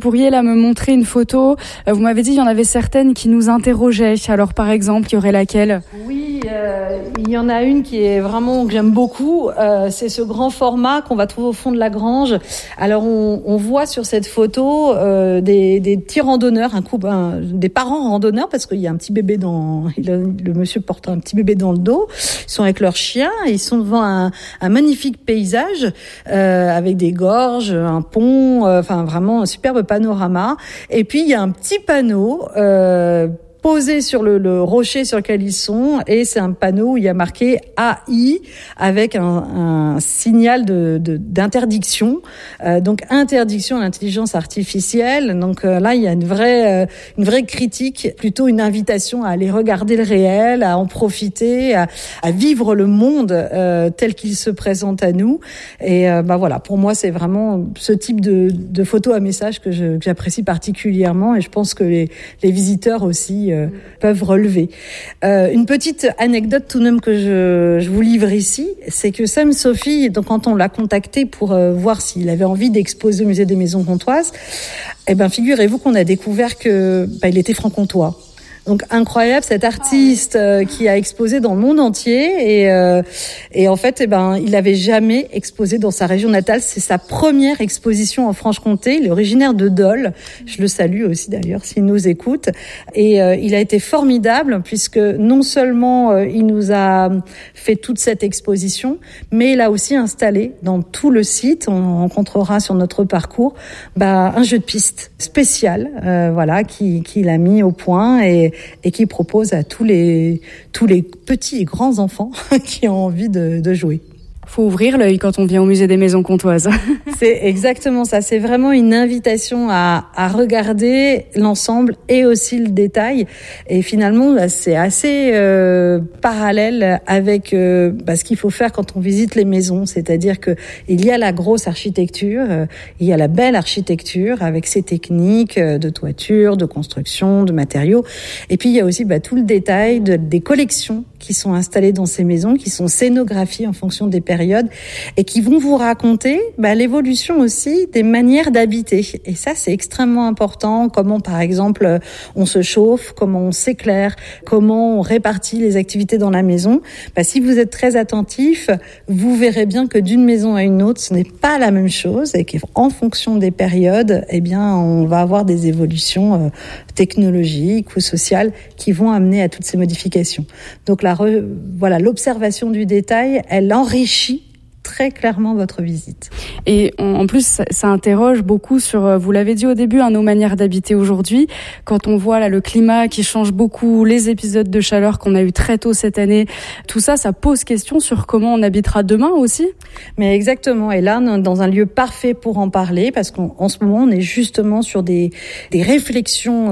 pourriez là me montrer une photo? Vous m'avez dit il y en avait certaines qui nous interrogeaient. Alors par exemple, il y aurait laquelle? Oui, il y en a une qui est vraiment que j'aime beaucoup. C'est ce grand format qu'on va trouver au fond de la grange. Alors on voit sur cette photo des petits randonneurs, des parents randonneurs, parce qu'il y a un petit bébé le monsieur porte un petit bébé dans le dos. Ils sont avec leur chien, ils sont devant un magnifique paysage avec des gorges, un pont, vraiment un superbe panorama. Et puis il y a un petit panneau posé sur le rocher sur lequel ils sont, et c'est un panneau où il y a marqué AI avec un signal d'interdiction, donc interdiction à l'intelligence artificielle. Donc là il y a une vraie critique, plutôt une invitation à aller regarder le réel, à en profiter, à vivre le monde tel qu'il se présente à nous. Et voilà, pour moi c'est vraiment ce type de photo à message que j'apprécie particulièrement, et je pense que les visiteurs aussi peuvent relever. Une petite anecdote tout de même que je vous livre ici, c'est que Sam Sophie, donc quand on l'a contacté pour voir s'il avait envie d'exposer au musée des Maisons Comtoises, figurez-vous qu'on a découvert que il était franc-comtois. Donc incroyable, cet artiste qui a exposé dans le monde entier, et en fait il n'avait jamais exposé dans sa région natale. C'est sa première exposition en Franche-Comté. Il est originaire de Dole. Je le salue aussi d'ailleurs s'il nous écoute. Et il a été formidable puisque non seulement il nous a fait toute cette exposition, mais il a aussi installé dans tout le site, on rencontrera sur notre parcours, un jeu de piste spécial, qu'il a mis au point et qui propose à tous les petits et grands enfants qui ont envie de jouer. Faut ouvrir l'œil quand on vient au musée des Maisons Comtoises. C'est exactement ça. C'est vraiment une invitation à regarder l'ensemble et aussi le détail. Et finalement, c'est assez parallèle avec ce qu'il faut faire quand on visite les maisons. C'est-à-dire que il y a la grosse architecture, il y a la belle architecture avec ses techniques de toiture, de construction, de matériaux. Et puis il y a aussi tout le détail des collections qui sont installées dans ces maisons, qui sont scénographiées en fonction des périodes et qui vont vous raconter l'évolution aussi des manières d'habiter. Et ça, c'est extrêmement important. Comment, par exemple, on se chauffe, comment on s'éclaire, comment on répartit les activités dans la maison. Si vous êtes très attentif, vous verrez bien que d'une maison à une autre, ce n'est pas la même chose et qu'en fonction des périodes, on va avoir des évolutions technologiques ou sociales qui vont amener à toutes ces modifications. Donc l'observation du détail, elle enrichit très clairement votre visite. Et en plus, ça interroge beaucoup sur, vous l'avez dit au début, nos manières d'habiter aujourd'hui. Quand on voit le climat qui change beaucoup, les épisodes de chaleur qu'on a eu très tôt cette année, tout ça, ça pose question sur comment on habitera demain aussi. Mais exactement. Et là, on est dans un lieu parfait pour en parler, parce qu'en ce moment, on est justement sur des réflexions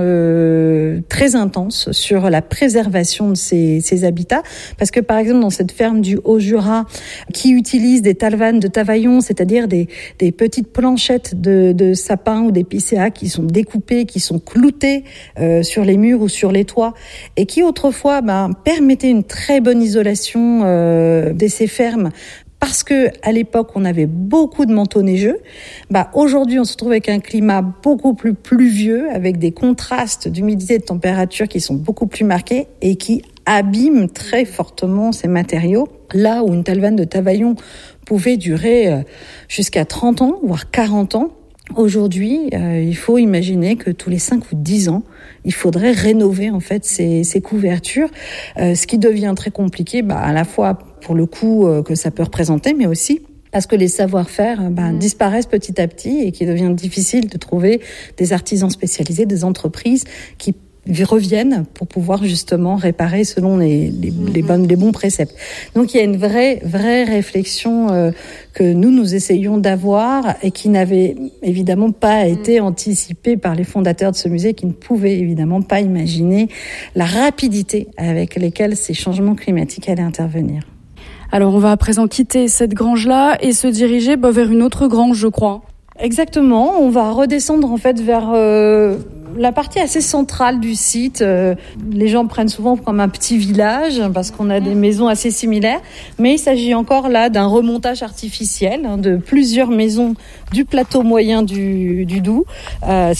très intenses sur la préservation de ces habitats. Parce que, par exemple, dans cette ferme du Haut-Jura, qui utilise des talvanes de Tavaillon, c'est-à-dire des petites planchettes de sapins ou d'épicéas qui sont découpées, qui sont cloutées sur les murs ou sur les toits, et qui autrefois permettaient une très bonne isolation de ces fermes. Parce que à l'époque on avait beaucoup de manteaux neigeux, aujourd'hui on se trouve avec un climat beaucoup plus pluvieux, avec des contrastes d'humidité et de température qui sont beaucoup plus marqués et qui abîment très fortement ces matériaux. Là où une talvane de Tavaillon pouvait durer jusqu'à 30 ans, voire 40 ans, aujourd'hui, il faut imaginer que tous les 5 ou 10 ans, il faudrait rénover en fait ces couvertures, ce qui devient très compliqué, à la fois pour le coût que ça peut représenter, mais aussi parce que les savoir-faire disparaissent petit à petit et qu'il devient difficile de trouver des artisans spécialisés, des entreprises qui reviennent pour pouvoir justement réparer selon les bons préceptes. Donc il y a une vraie réflexion que nous essayons d'avoir et qui n'avait évidemment pas été anticipée par les fondateurs de ce musée, qui ne pouvaient évidemment pas imaginer la rapidité avec laquelle ces changements climatiques allaient intervenir. Alors on va à présent quitter cette grange-là et se diriger vers une autre grange, je crois. Exactement, on va redescendre en fait vers la partie assez centrale du site. Les gens prennent souvent comme un petit village parce qu'on a des maisons assez similaires, mais il s'agit encore là d'un remontage artificiel de plusieurs maisons du plateau moyen du Doubs.